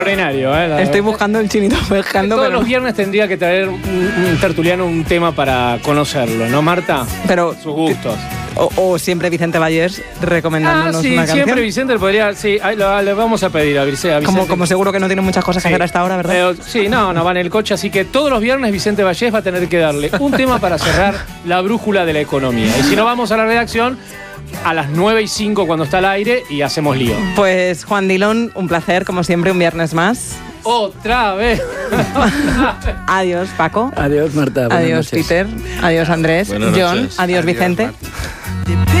Extraordinario, Estoy buscando el chinito pescando. Todos los viernes tendría que traer un tertuliano un tema para conocerlo, ¿no, Marta? Pero sus gustos. O siempre Vicente Vallés recomendándonos una canción. Siempre Vicente podría. Sí, le vamos a pedir a Vicente. Como seguro que no tiene muchas cosas que hacer hasta ahora, ¿verdad? Sí, no va en el coche, así que todos los viernes Vicente Vallés va a tener que darle un tema para cerrar la brújula de la economía. Y si no, vamos a la redacción a las 9:05 cuando está al aire y hacemos lío. Pues Juan Dillon, un placer, como siempre, un viernes más. ¡Otra vez! Adiós, Paco. Adiós, Marta. Adiós, Peter. Adiós, Andrés. Buenas John. noches. Adiós, Vicente. Marta.